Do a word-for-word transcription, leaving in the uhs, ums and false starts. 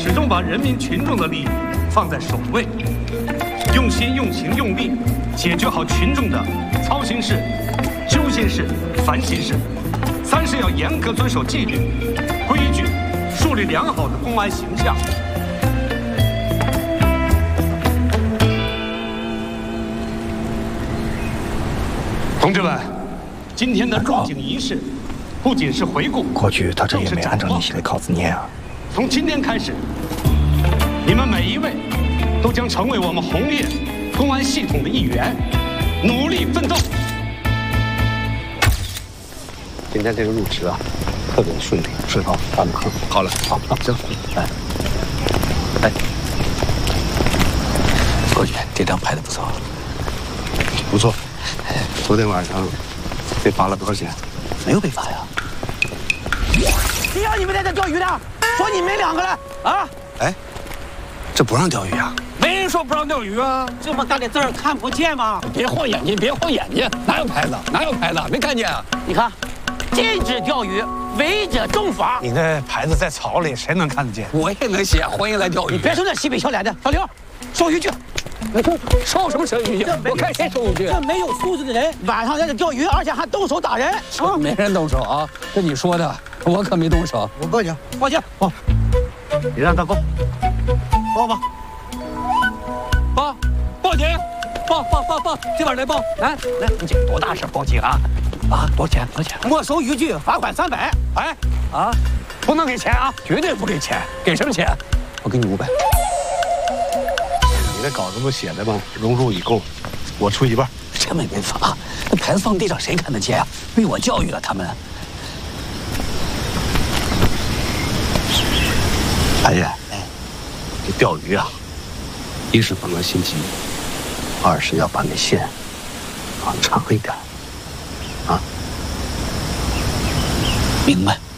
始终把人民群众的利益放在首位，用心、用情、用力解决好群众的操心事、揪心事、烦心事。三是要严格遵守纪律、规矩，树立良好的公安形象。同志们，今天的入警仪式不仅是回顾过去，他这也没按照你写的稿子念啊。 从今天开始，你们每一位都将成为我们红叶公安系统的一员，努力奋斗。 今天这个入职啊，特别顺利，是吧？咱们课好了，好，行，来，哎， 过去这张拍的不错， 不错。昨天晚上被罚了多少钱？ 没有被罚呀。谁让你们在这钓鱼的？说你们两个了啊！ 哎，这不让钓鱼啊？ 没人说不让钓鱼啊！这么大的字儿看不见吗？ 别晃眼睛，别晃眼睛，哪有牌子？哪有牌子？没看见啊？ 你看，禁止钓鱼，违者重罚。 你那牌子在草里，谁能看得见？ 我也能写，欢迎来钓鱼。 你别说那西北小脸的，小刘，收渔具。 收什么收渔具？我看谁收渔具？ 这没有素质的人晚上在这钓鱼，而且还动手打人啊！没人动手啊！这你说的，我可没动手。 我报警，报警！报！ 你让他报， 报吧。 报！报警！报报报报！这边来报！来来，你这多大事？报警啊！啊，多少钱？多少钱？ 没收渔具，罚款三百。 哎啊，不能给钱啊！绝对不给钱！给什么钱？我给你五百。 你这稿子不写的吗？荣辱已够，我出一半。 这没办法，那牌子放地上谁看得见啊？被我教育了他们。 白爷，哎，这钓鱼啊，一是不能心急，二是要把那线放长一点，啊， 明白。